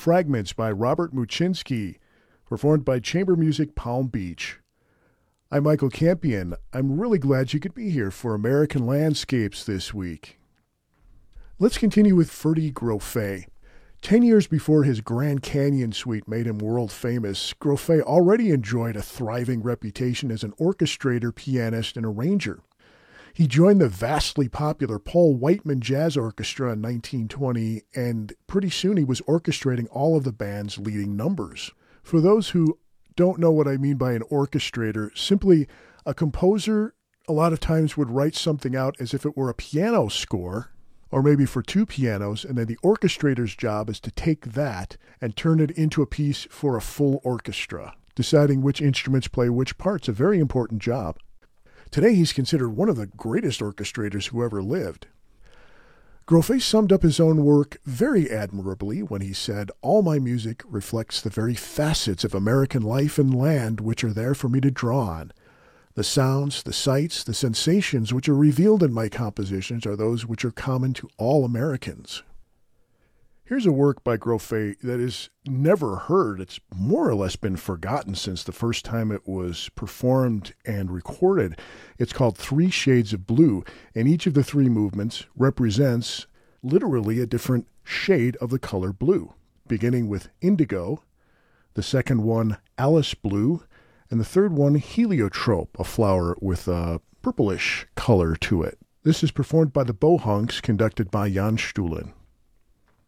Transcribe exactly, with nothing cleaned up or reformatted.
Fragments by Robert Muczynski, performed by Chamber Music Palm Beach. I'm Michael Campion. I'm really glad you could be here for American Landscapes this week. Let's continue with Ferdy Grofé. Ten years before his Grand Canyon suite made him world famous, Grofé already enjoyed a thriving reputation as an orchestrator, pianist, and arranger. He joined the vastly popular Paul Whiteman Jazz Orchestra in nineteen twenty, and pretty soon he was orchestrating all of the band's leading numbers. For those who don't know what I mean by an orchestrator, simply a composer a lot of times would write something out as if it were a piano score, or maybe for two pianos, and then the orchestrator's job is to take that and turn it into a piece for a full orchestra, deciding which instruments play which parts, a very important job. Today, he's considered one of the greatest orchestrators who ever lived. Grofé summed up his own work very admirably when he said, "All my music reflects the very facets of American life and land which are there for me to draw on. The sounds, the sights, the sensations which are revealed in my compositions are those which are common to all Americans." Here's a work by Grofé that is never heard. It's more or less been forgotten since the first time it was performed and recorded. It's called Three Shades of Blue, and each of the three movements represents literally a different shade of the color blue, beginning with indigo, the second one Alice blue, and the third one heliotrope, a flower with a purplish color to it. This is performed by the Bohunks, conducted by Jan Stulin.